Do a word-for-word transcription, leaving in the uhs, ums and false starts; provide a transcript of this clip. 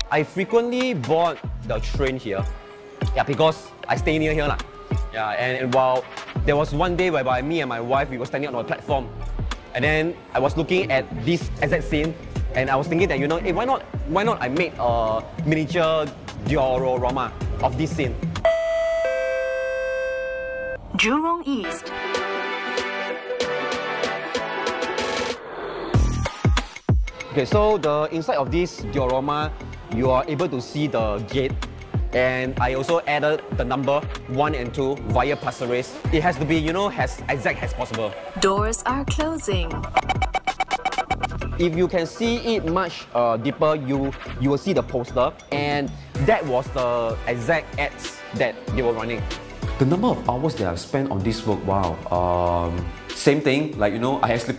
I frequently board the train here. Yeah, because I stay near here. Lah. Yeah, and, and while there was one day whereby me and my wife, we were standing on the platform. And then I was looking at this exact scene, and I was thinking that, you know, hey, why not, why not I make a miniature diorama of this scene? Jurong East. Okay, so the inside of this diorama, you are able to see the gate, and I also added the number one and two via Pasir Ris. It has to be, you know, as exact as possible. Doors are closing. If you can see it much uh, deeper, you you will see the poster, and that was the exact ads that they were running. The number of hours that I've spent on this work, wow. Um, same thing, like, you know, I actually